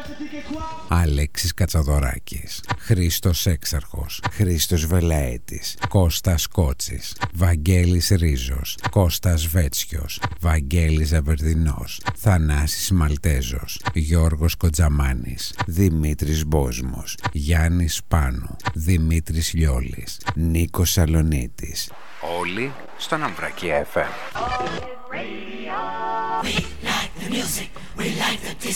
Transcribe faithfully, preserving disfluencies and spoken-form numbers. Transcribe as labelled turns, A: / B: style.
A: Αλέξης Κατσαδωράκης, Χρήστος Έξαρχος, Χρήστος Βελαέτης, Κώστας Κότσης, Βαγγέλης Ρίζος, Κώστας Βέτσιος, Βαγγέλης Ζαβερδινός, Θανάσης Μαλτέζος, Γιώργος Κοτζαμάνης, Δημήτρης Μπόσμος, Γιάννης Πάνου, Δημήτρης Λιόλης, Νίκος Σαλονίτης. Όλοι στον Αμβρακία εφ εμ.
B: We like the music, we like the disco.